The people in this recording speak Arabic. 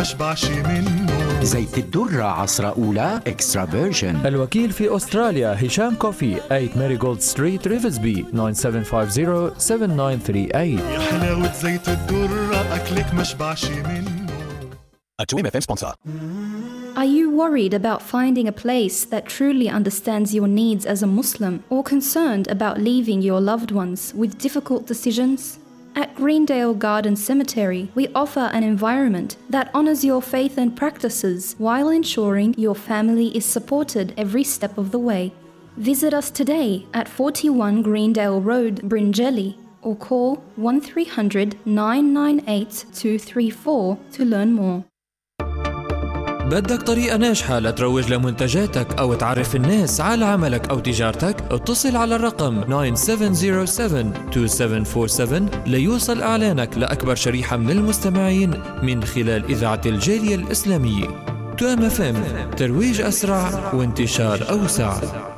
مشبعش منه. زيت الدرة عصرة أولى إكسترا فيرجن. الوكيل في أستراليا هشام كوفي 8 ماريغولد ستريت ريفزبي 9750-7938. يا حلاوة زيت الدرة أكلك مشبعش منه. A 2MFM sponsor. Are you worried about finding a place that truly understands your needs as a Muslim, or concerned about leaving your loved ones with difficult decisions? At Greendale Garden Cemetery, we offer an environment that honors your faith and practices while ensuring your family is supported every step of the way. Visit us today at 41 Greendale Road, Bringelly, or call 1300 998 234 to learn more. بدك طريقة ناجحة لتروج لمنتجاتك أو تعرف الناس على عملك أو تجارتك؟ اتصل على الرقم 9707-2747 ليوصل إعلانك لأكبر شريحة من المستمعين من خلال إذاعة الجالية الإسلامية. 2MFM، ترويج أسرع وانتشار أوسع.